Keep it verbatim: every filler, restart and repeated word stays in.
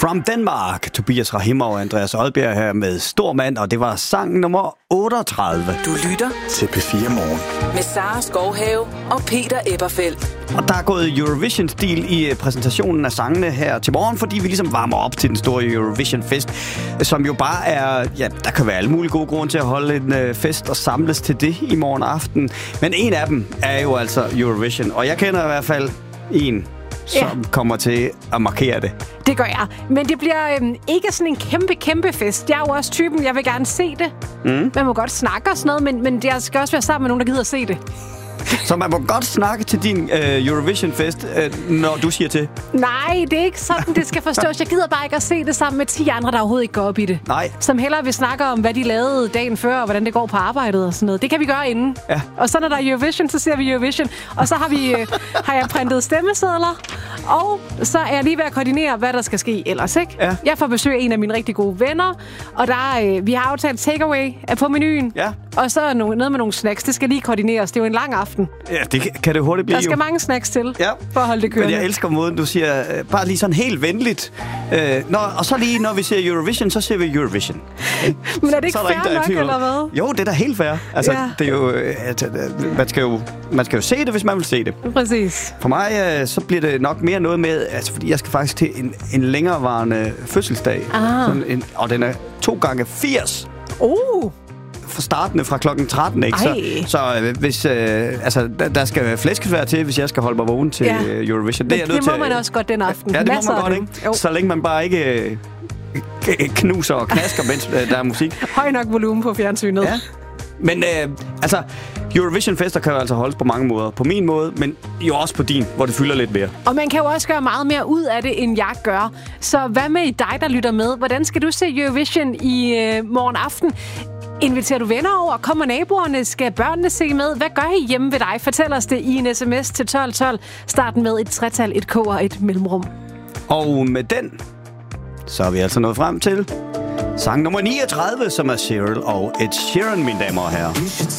From Denmark, Tobias Rahim og Andreas Oddbjerg her med Stor Mand, og det var sang nummer otteogtredive. Du lytter til P fire Morgen med Sara Skovhave og Peter Eberfeldt. Og der er gået Eurovision-stil i præsentationen af sangene her til morgen, fordi vi ligesom varmer op til den store Eurovision-fest, som jo bare er, ja, der kan være alle mulige gode grunde til at holde en øh, fest og samles til det i morgen aften. Men en af dem er jo altså Eurovision, og jeg kender i hvert fald en, som ja. kommer til at markere det. Det gør jeg. Men det bliver øhm, ikke sådan en kæmpe, kæmpe fest. Jeg er jo også typen, jeg vil gerne se det. Mm. Man må godt snakke og sådan noget, men, men jeg skal også være sammen med nogen, der gider at se det. Så man må godt snakke til din øh, Eurovision-fest, øh, når du siger til? Nej, det er ikke sådan, det skal forstås. Jeg gider bare ikke at se det sammen med ti andre, der overhovedet ikke går op i det. Nej. Som hellere vil snakke om, hvad de lavede dagen før, og hvordan det går på arbejdet og sådan noget. Det kan vi gøre inden. Ja. Og så når der er Eurovision, så ser vi Eurovision. Og så har, vi, øh, har jeg printet stemmesedler. Og så er jeg lige ved at koordinere, hvad der skal ske ellers, ikke? Ja. Jeg får besøg af en af mine rigtig gode venner. Og der øh, vi har aftalt takeaway på menuen. Ja. Og så noget med nogle snacks. Det skal lige koordineres. Det er jo en lang aften. Ja, det kan det hurtigt blive. Der skal jo. mange snacks til, ja. for at holde det kørende. Men jeg elsker måden, du siger, øh, bare lige sådan helt venligt. Øh, når, og så lige, når vi ser Eurovision, så ser vi Eurovision. Men er det ikke så er fair nok, eller hvad? Jo, det er da helt fair. Altså, ja. det er jo, at, at, man, skal jo, man skal jo se det, hvis man vil se det. Præcis. For mig, øh, så bliver det nok mere noget med, altså, fordi jeg skal faktisk til en, en længerevarende fødselsdag. Ah. Sådan en, og den er to gange firs. Uh. For startende fra klokken tretten, ikke? Så, så øh, hvis, øh, altså, der, der skal flæskesvær til, hvis jeg skal holde mig vågen til ja. Eurovision. Det, det, det må til, man også godt den aften. Ja, det Masser må man godt, ikke? Jo. Så længe man bare ikke øh, knuser og knasker, mens øh, der er musik. Høj nok volumen på fjernsynet. Ja. Men øh, altså, Eurovision-fester kan jo altså holdes på mange måder. På min måde, men jo også på din, hvor det fylder lidt mere. Og man kan jo også gøre meget mere ud af det, end jeg gør. Så hvad med dig, der lytter med? Hvordan skal du se Eurovision i øh, morgen aften? Inviterer du venner over? Kommer naboerne? Skal børnene se med? Hvad gør I hjemme ved dig? Fortæl os det i en sms til tolv tolv. Starten med et tretal, et k og et mellemrum. Og med den, så er vi altså nået frem til sang nummer niogtredive, som er Cyril og Ed Sheeran, mine damer og herrer.